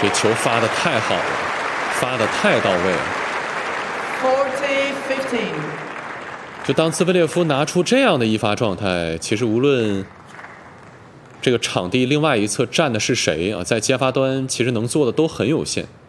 这球发的太好了，发的太到位了。 40-15。 就当兹维列夫拿出这样的一发状态，其实无论这个场地另外一侧站的是谁啊，在接发端其实能做的都很有限。